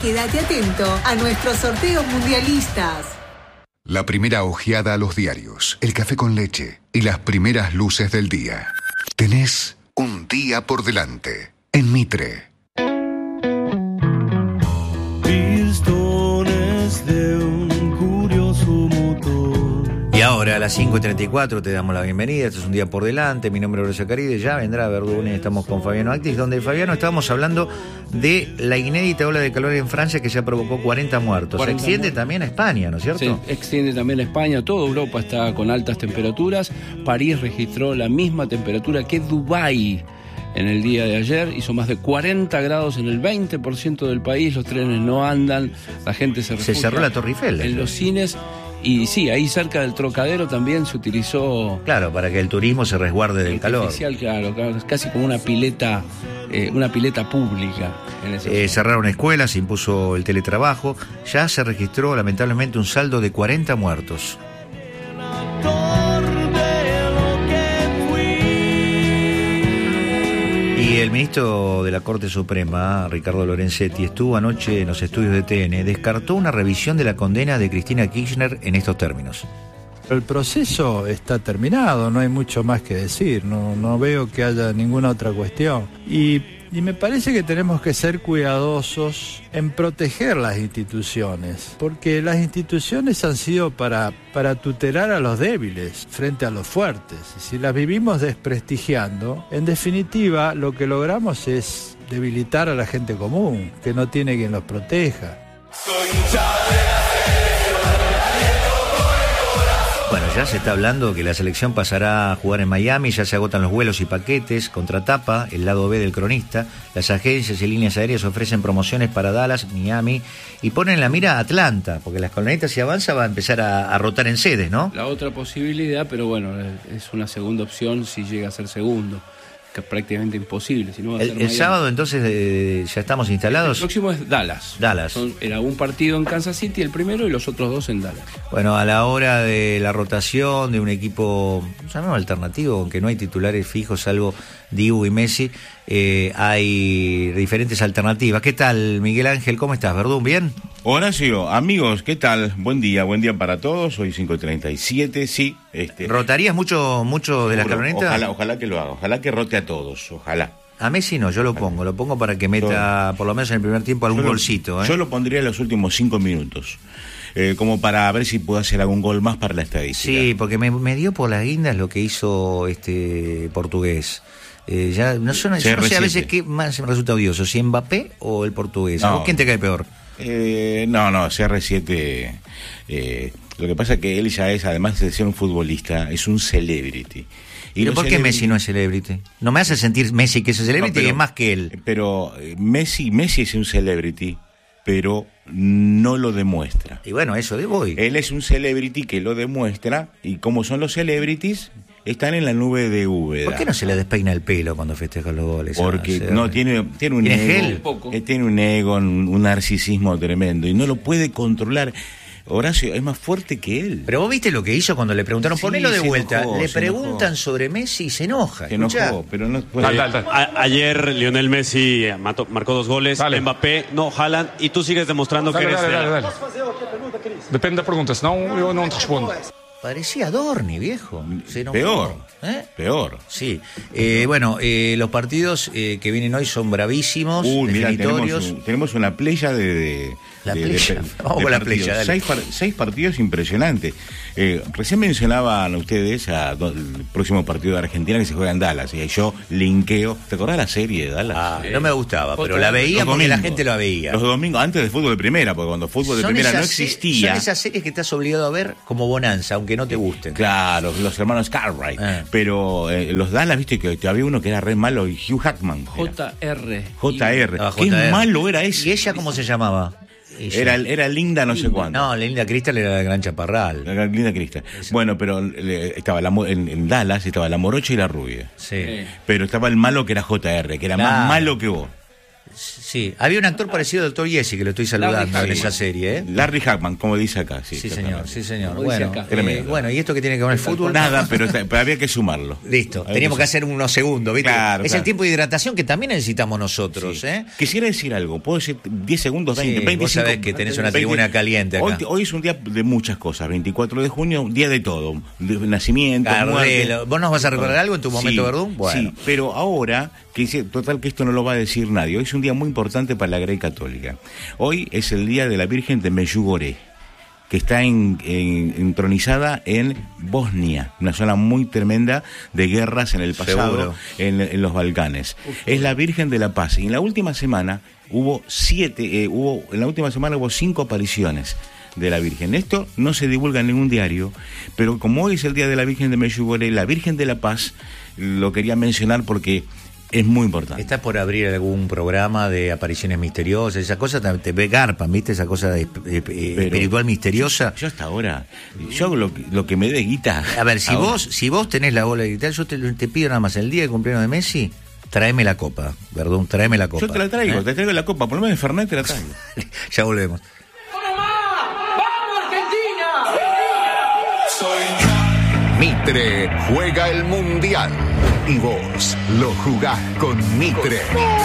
quédate atento a nuestros sorteos mundialistas. La primera ojeada a los diarios, el café con leche y las primeras luces del día. Tenés un día por delante en Mitre. Pistones de un curioso motor. Y ahora a las 5:34 te damos la bienvenida. Este es un día por delante. Mi nombre es Horacio Caride. Ya vendrá Verdún. Estamos con Fabiano Actis, donde Fabiano estábamos hablando de la inédita ola de calor en Francia que ya provocó 40 muertos. 40 Se extiende muertos. También a España, ¿no es cierto? Se extiende también a España. Toda Europa está con altas temperaturas. París registró la misma temperatura que Dubái en el día de ayer. Hizo más de 40 grados en el 20% del país. Los trenes no andan. La gente se refugia cerró la Torre Eiffel en los cines. Y sí, ahí cerca del Trocadero también se utilizó... Claro, para que el turismo se resguarde del calor. Artificial, claro, es casi como una pileta pública. En ese Cerraron escuelas, se impuso el teletrabajo. Ya se registró lamentablemente un saldo de 40 muertos. Y el ministro de la Corte Suprema, Ricardo Lorenzetti, estuvo anoche en los estudios de TN, descartó una revisión de la condena de Cristina Kirchner en estos términos. El proceso está terminado, no hay mucho más que decir, no veo que haya ninguna otra cuestión. Y me parece que tenemos que ser cuidadosos en proteger las instituciones, porque las instituciones han sido para tutelar a los débiles frente a los fuertes. Y si las vivimos desprestigiando, en definitiva lo que logramos es debilitar a la gente común, que no tiene quien los proteja. Bueno, ya se está hablando que la selección pasará a jugar en Miami, ya se agotan los vuelos y paquetes, contratapa, el lado B del cronista. Las agencias y líneas aéreas ofrecen promociones para Dallas, Miami y ponen en la mira a Atlanta, porque las colonitas si avanza va a empezar a rotar en sedes, ¿no? La otra posibilidad, pero bueno, es una segunda opción si llega a ser segundo, que es prácticamente imposible. Si no va a ser El sábado entonces ya estamos instalados. El próximo es Dallas. Era un partido en Kansas City, el primero, y los otros dos en Dallas. Bueno, a la hora de la rotación de un equipo, llamemos alternativo, aunque no hay titulares fijos salvo Dibu y Messi, hay diferentes alternativas. ¿Qué tal, Miguel Ángel? ¿Cómo estás, Verdún? ¿Bien? Horacio, amigos, ¿qué tal? Buen día para todos. Hoy 5:37, sí. ¿Rotarías mucho de la escaloneta? Ojalá que lo haga, ojalá que rote a todos, ojalá. A Messi no, yo lo pongo para que meta, por lo menos en el primer tiempo, algún golcito. Yo lo pondría en los últimos 5 minutos. Como para ver si puedo hacer algún gol más para la estadística. Sí, porque me dio por las guindas lo que hizo este portugués. Ya no sé a veces qué más me resulta odioso, si Mbappé o el portugués. No. ¿Quién te cae peor? No, CR7. Lo que pasa es que él ya es, además de ser un futbolista, es un celebrity. ¿Pero por qué Messi no es celebrity? No me hace sentir Messi que es celebrity, y es más que él. Pero Messi es un celebrity, pero no lo demuestra. Y bueno, eso de voy. Él es un celebrity que lo demuestra, y como son los celebrities, están en la nube de Úbeda. ¿Por qué no se le despeina el pelo cuando festeja los goles? Porque tiene un ego, tiene un ego, un narcisismo tremendo, y no lo puede controlar. Horacio es más fuerte que él. Pero vos viste lo que hizo cuando le preguntaron, ponelo de vuelta. Le preguntan sobre Messi y se enoja. Se enojó, pero no puede. Ayer Lionel Messi marcó 2 goles, Mbappé, no, Haaland, y tú sigues demostrando que eres... Depende da pergunta, senão eu não te respondo. Parecía Dorni, viejo. Peor. Sí. Bueno, los partidos que vienen hoy son bravísimos, definitorios. Mira, tenemos una playa de Vamos con la playa, dale. 6 partidos impresionantes. Recién mencionaban ustedes el próximo partido de Argentina que se juega en Dallas, y yo linkeo. ¿Te acordás la serie de Dallas? No me gustaba, pero la veía porque la gente la veía. Los domingos, antes de fútbol de primera, porque cuando fútbol de primera no existía. Son esas series que estás obligado a ver como Bonanza, aunque no te gusten. Claro, los hermanos Cartwright. Pero los Dallas, viste que había uno que era re malo, y Hugh Jackman. JR. Qué malo era ese. ¿Y ella cómo se llamaba? Era Linda no sé cuándo. No, Linda Cristal era la Gran Chaparral. Linda Cristal. Bueno, pero estaba en Dallas estaba la morocha y la rubia. Sí. Pero estaba el malo que era JR, que era más malo que vos. Sí, había un actor parecido al Dr. Jesse que lo estoy saludando en esa serie, ¿eh? Larry Hagman, como dice acá. Sí, señor, sí, señor. Bueno, bueno, ¿y esto qué tiene que ver con el fútbol? Nada, pero había que sumarlo. Listo, teníamos que hacer unos segundos, ¿viste? Claro, es el tiempo de hidratación que también necesitamos nosotros, sí. ¿eh? Quisiera decir algo, puedo decir 10 segundos, 20, 25. Vos sabés que tenés una tribuna caliente acá. Hoy es un día de muchas cosas, 24 de junio, un día de todo, de nacimiento, muerte. ¿Vos nos vas a recordar algo en tu momento, Verdún? Bueno. Sí, pero ahora, total que esto no lo va a decir nadie, hoy es un día muy importante para la Grey Católica. Hoy es el día de la Virgen de Medjugorje, que está entronizada en Bosnia, una zona muy tremenda de guerras en el pasado, en los Balcanes. Es la Virgen de la Paz. Y en la última semana hubo 5 apariciones de la Virgen. Esto no se divulga en ningún diario, pero como hoy es el día de la Virgen de Medjugorje, la Virgen de la Paz, lo quería mencionar porque es muy importante. ¿Estás por abrir algún programa de apariciones misteriosas? Esa cosa te ve garpan, ¿viste? Esa cosa espiritual misteriosa. Yo hasta ahora, yo hago lo que me dé guita. A ver, si vos tenés la bola de guitarra, yo te pido nada más el día de cumpleaños de Messi, tráeme la copa, Verdún, tráeme la copa. Yo te la traigo, te traigo la copa, por lo menos de Fernet te la traigo. Ya volvemos. Mitre juega el Mundial y vos lo jugás con Mitre.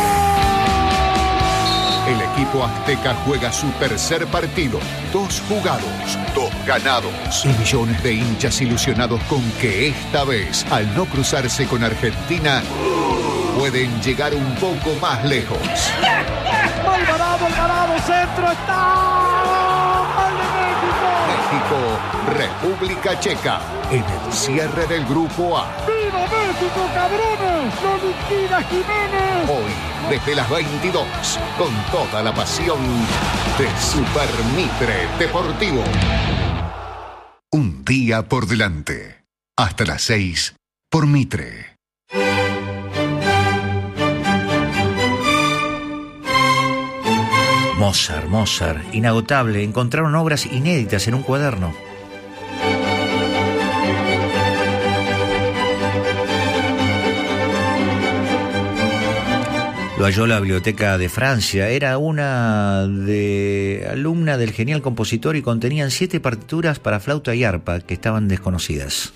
El equipo azteca juega su tercer partido. 2 jugados, 2 ganados. Y millones de hinchas ilusionados con que esta vez, al no cruzarse con Argentina, pueden llegar un poco más lejos. Alvarado, centro, está. ¡Gol de México! República Checa, en el cierre del Grupo A. ¡Viva México, cabrones! ¡Lo liquida Jiménez! Hoy, desde las 22, con toda la pasión de Super Mitre Deportivo. Un día por delante. Hasta las 6 por Mitre. Mozart, inagotable. Encontraron obras inéditas en un cuaderno. Lo halló la Biblioteca de Francia. Era una alumna del genial compositor y contenían 7 partituras para flauta y arpa que estaban desconocidas.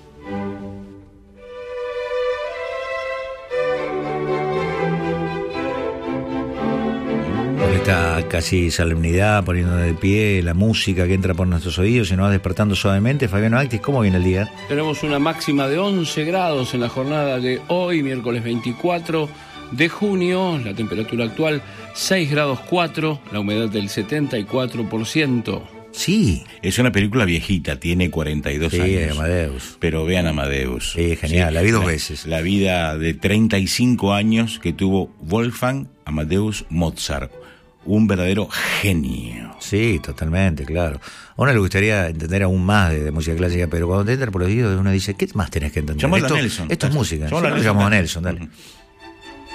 Esta casi solemnidad, poniendo de pie la música que entra por nuestros oídos y nos va despertando suavemente. Fabiano Actis, ¿cómo viene el día? Tenemos una máxima de 11 grados en la jornada de hoy, miércoles 24 de junio. La temperatura actual 6 grados 4, la humedad del 74%. Sí. Es una película viejita, tiene 42 años. Sí, Amadeus. Pero vean Amadeus. Sí, genial, la vi 2 veces. La vida de 35 años que tuvo Wolfgang Amadeus Mozart. Un verdadero genio. Sí, totalmente, claro. A uno le gustaría entender aún más de música clásica, pero cuando te entra por los oídos uno dice, ¿qué más tenés que entender? Llamalo a Nelson. Esto es música. Llamamos a Nelson, dale.